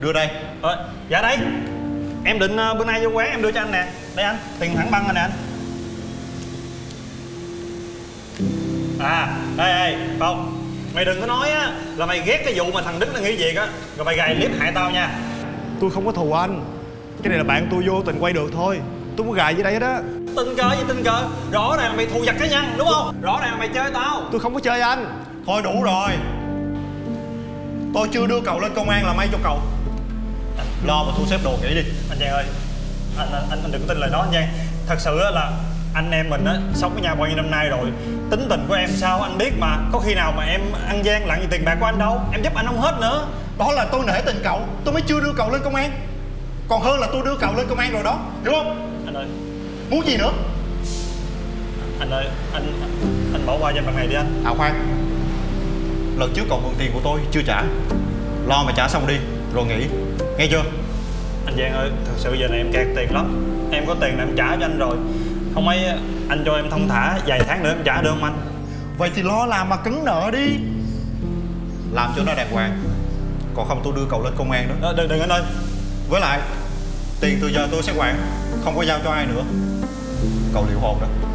Đưa đây. Dạ đây. Em định bữa nay vô quán em đưa cho anh nè. Đây anh, tiền thẳng băng rồi nè anh. Ê Phong, mày đừng có nói á là mày ghét cái vụ mà thằng Đức nó nghỉ việc á rồi mày gài clip hại tao nha. Tôi không có thù anh. Cái này là bạn tôi vô tình quay được thôi. Tôi có gài dưới đây hết á. Tình cờ gì tình cờ? Rõ ràng mày thù giặc cá nhân đúng không? Rõ ràng mày chơi tao. Tôi không có chơi anh. Thôi đủ rồi. Tôi chưa đưa cậu lên công an là may cho cậu. Lo mà thu xếp đồ nghỉ đi. Anh Giang ơi, anh đừng tin lời nói anh Giang. Thật sự là anh em mình á sống với nhau bao nhiêu năm nay rồi, tính tình của em sao anh biết mà. Có khi nào mà em ăn gian lặng gì tiền bạc của anh đâu. Em giúp anh không hết nữa. Đó là tôi nể tình cậu, tôi mới chưa đưa cậu lên công an. Còn hơn là tôi đưa cậu lên công an rồi đó, hiểu không? Anh ơi, muốn gì nữa? Anh ơi, anh bỏ qua cho lần này đi anh. Khoan, lần trước cậu mượn tiền của tôi chưa trả, lo mà trả xong đi rồi nghỉ, nghe chưa? Anh Giang ơi, thật sự giờ này em kẹt tiền lắm. Em có tiền là em trả cho anh rồi. Không mấy anh cho em thông thả vài tháng nữa em trả được không anh? Vậy thì lo làm mà cứng nợ đi, làm cho nó đàng hoàng. Còn không tôi đưa cậu lên công an đó. Đừng anh ơi. Với lại tiền từ giờ tôi sẽ quản, không có giao cho ai nữa. Cậu liệu hồn đó.